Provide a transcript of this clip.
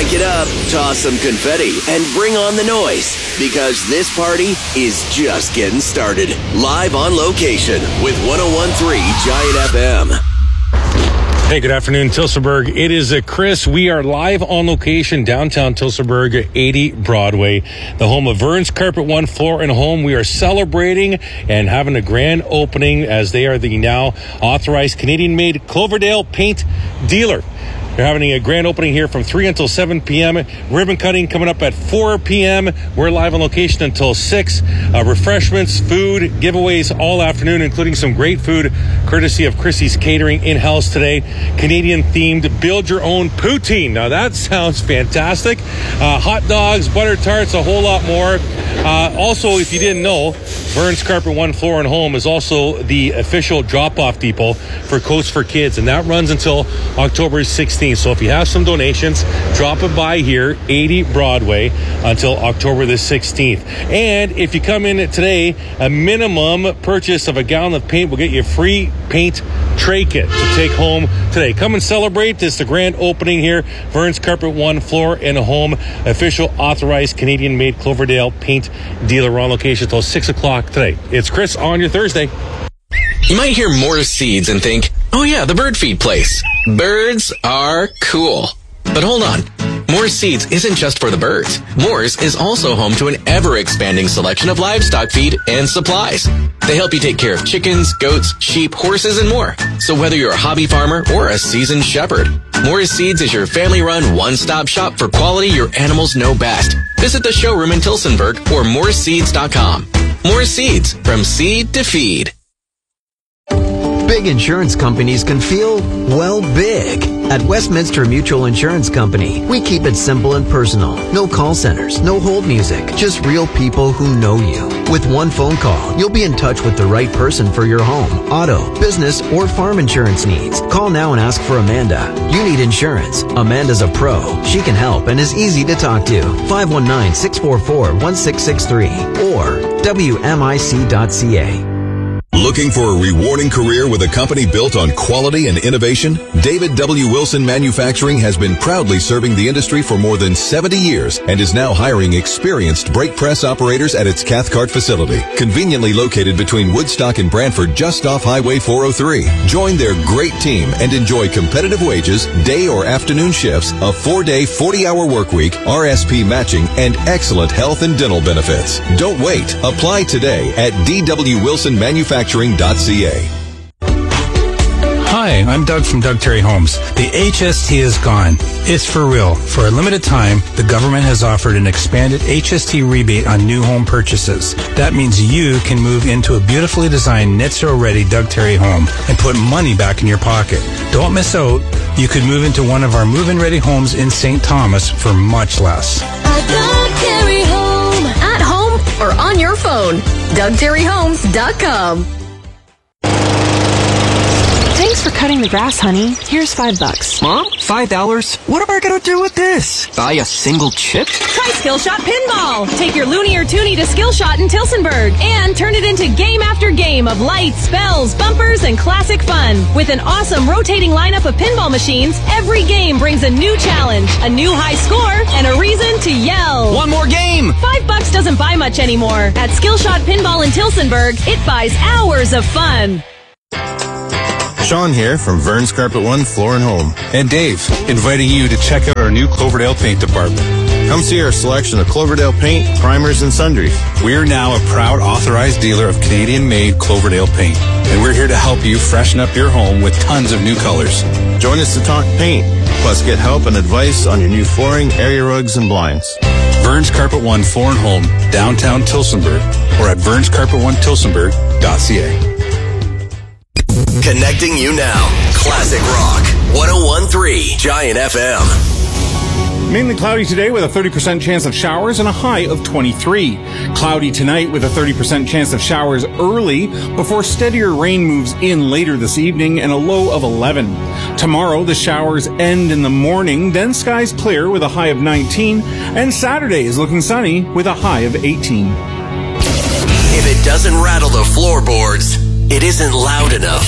Crank it up, toss some confetti, and bring on the noise, because this party is just getting started. Live on location with 101.3 Giant FM. Hey, good afternoon, Tillsonburg. It is Chris. We are live on location, downtown Tillsonburg, 80 Broadway, the home of Vern's Carpet One Floor and Home. We are celebrating and having a grand opening as they are the now authorized Canadian-made Cloverdale paint dealer. They're having a grand opening here from 3 until 7 p.m. Ribbon cutting coming up at 4 p.m. We're live on location until 6. Refreshments, food, giveaways all afternoon, including some great food courtesy of Chrissy's Catering in-house today. Canadian-themed build-your-own poutine. Now, that sounds fantastic. Hot dogs, butter tarts, a whole lot more. Also, if you didn't know, Vern's Carpet One Floor and Home is also the official drop-off depot for Coats for Kids, and that runs until October 16th. So if you have some donations, drop it by here, 80 Broadway, until October the 16th. And if you come in today, a minimum purchase of a gallon of paint will get you a free paint tray kit to take home today. Come and celebrate. It's the grand opening here. Vern's Carpet One Floor and Home, official authorized Canadian-made Cloverdale paint dealer. We're on location until 6 o'clock today. It's Chris on your Thursday. You might hear Moore's Seeds and think, oh yeah, the bird feed place. Birds are cool. But hold on. Moore's Seeds isn't just for the birds. Moore's is also home to an ever-expanding selection of livestock feed and supplies. They help you take care of chickens, goats, sheep, horses, and more. So whether you're a hobby farmer or a seasoned shepherd, Moore's Seeds is your family-run one-stop shop for quality your animals know best. Visit the showroom in Tillsonburg or mooreseeds.com. Moore's Seeds, from seed to feed. Big insurance companies can feel, well, big. At Westminster Mutual Insurance Company, we keep it simple and personal. No call centers, no hold music, just real people who know you. With one phone call, you'll be in touch with the right person for your home, auto, business, or farm insurance needs. Call now and ask for Amanda. You need insurance. Amanda's a pro. She can help and is easy to talk to. 519-644-1663 or WMIC.ca. Looking for a rewarding career with a company built on quality and innovation? David W. Wilson Manufacturing has been proudly serving the industry for more than 70 years and is now hiring experienced brake press operators at its Cathcart facility, conveniently located between Woodstock and Brantford, just off Highway 403. Join their great team and enjoy competitive wages, day or afternoon shifts, a 4-day, 40-hour work week, RSP matching, and excellent health and dental benefits. Don't wait. Apply today at dwwilsonmanufacturing.ca. Hi, I'm Doug from Doug Terry Homes. The HST is gone. It's for real. For a limited time, the government has offered an expanded HST rebate on new home purchases. That means you can move into a beautifully designed net zero ready Doug Terry home and put money back in your pocket. Don't miss out. You could move into one of our move-in ready homes in St. Thomas for much less. A Doug Terry home. At home or on your phone. DougTerryHomes.com. Thanks for cutting the grass, honey. Here's $5. Mom, $5? What am I going to do with this? Buy a single chip? Try Skillshot Pinball. Take your Looney or Toonie to Skillshot in Tillsonburg and turn it into game after game of lights, spells, bumpers, and classic fun. With an awesome rotating lineup of pinball machines, every game brings a new challenge, a new high score, and a reason to yell. One more game! $5 doesn't buy much anymore. At Skillshot Pinball in Tillsonburg, it buys hours of fun. Sean here from Vern's Carpet One Floor and Home. And Dave, inviting you to check out our new Cloverdale paint department. Come see our selection of Cloverdale paint, primers, and sundries. We're now a proud authorized dealer of Canadian-made Cloverdale paint. And we're here to help you freshen up your home with tons of new colors. Join us to talk paint, plus get help and advice on your new flooring, area rugs, and blinds. Vern's Carpet One Floor and Home, downtown Tillsonburg, or at vernscarpet1tillsonburg.ca. Connecting you now. Classic Rock. 101.3 Giant FM. Mainly cloudy today with a 30% chance of showers and a high of 23. Cloudy tonight with a 30% chance of showers early before steadier rain moves in later this evening and a low of 11. Tomorrow the showers end in the morning, then skies clear with a high of 19, and Saturday is looking sunny with a high of 18. If it doesn't rattle the floorboards, it isn't loud enough.